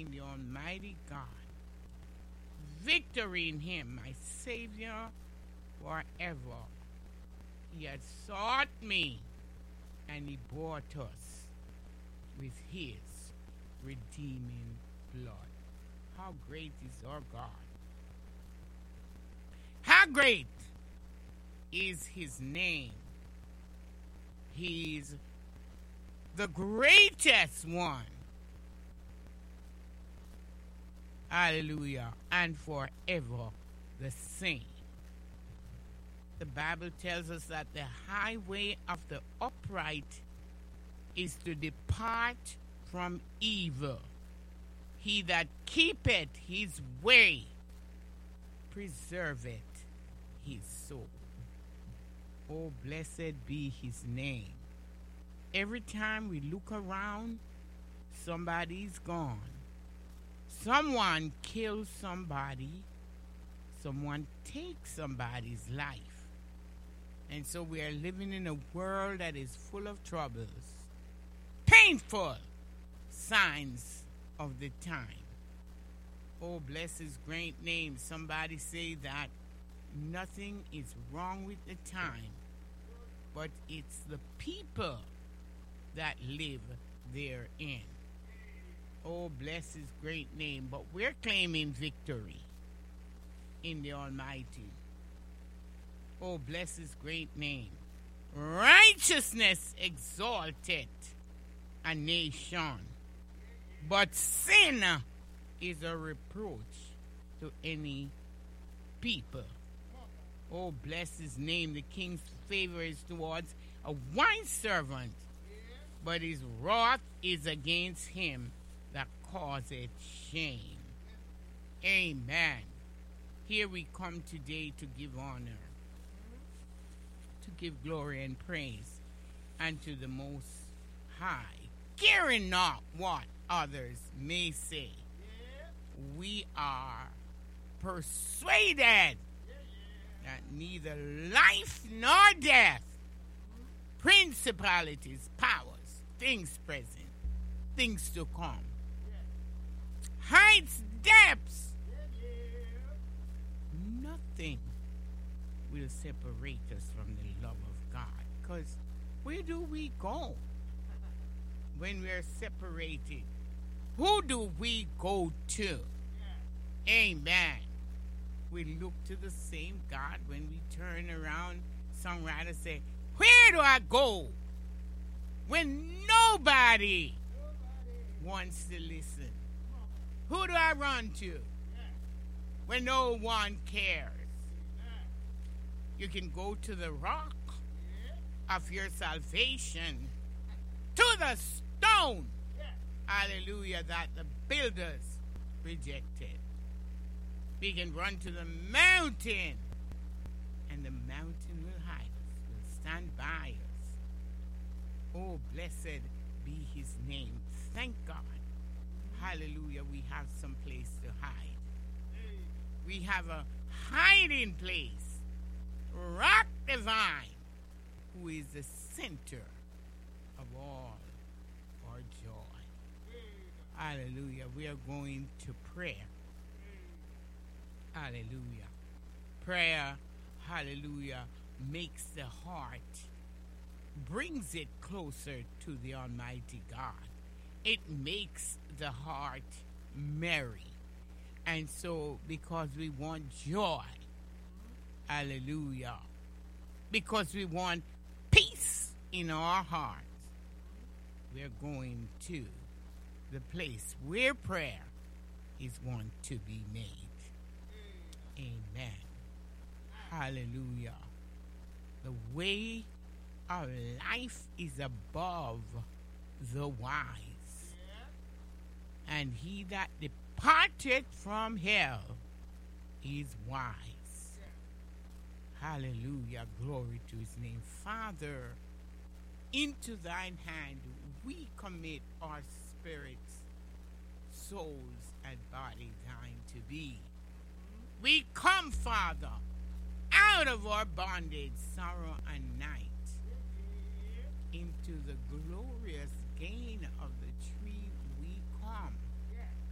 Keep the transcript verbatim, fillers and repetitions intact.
in the Almighty God. Victory in him, my Savior, forever. He has sought me, and he bought us with his redeeming blood. How great is our God? How great is his name? He's the greatest one. Hallelujah. And forever the same. The Bible tells us that the highway of the upright is to depart from evil. He that keepeth his way preserveth his soul. Oh, blessed be his name. Every time we look around, somebody's gone. Someone kills somebody. Someone takes somebody's life. And so we are living in a world that is full of troubles. Painful signs of the time. Oh, bless his great name. Somebody say that nothing is wrong with the time, but it's the people that live therein. Oh, bless his great name. But we're claiming victory in the Almighty. Oh, bless his great name. Righteousness exalted a nation, but sin is a reproach to any people. Oh, bless his name. The king's favor is towards a wise servant, but his wrath is against him that causeth shame. Amen. Here we come today to give honor, to give glory and praise unto the Most High, caring not what others may say. We are persuaded that neither life nor death, principalities, powers, things present, things to come, heights, depths, nothing will separate us from the love of God. Because where do we go when we're separated? Who do we go to? Amen. We look to the same God when we turn around. Songwriters say, where do I go when nobody, nobody wants to listen? Who do I run to when no one cares? You can go to the rock of your salvation, to the stone, hallelujah, that the builders rejected. We can run to the mountain, and the mountain will hide us, will stand by us. Oh, blessed be his name. Thank God. Hallelujah, we have some place to hide. We have a hiding place. Rock divine, who is the center of all our joy. Hallelujah. We are going to prayer. Hallelujah. Prayer, hallelujah, makes the heart, brings it closer to the Almighty God. It makes the heart merry. And so, because we want joy, hallelujah, because we want peace in our hearts, we're going to the place where prayer is going to be made. Amen. Hallelujah. The way of life is above the wise, and he that departed from hell is wise. Hallelujah. Glory to his name. Father, into thine hand we commit our spirits, souls, and body thine to be. We come, Father, out of our bondage, sorrow, and night, into the glorious gain of the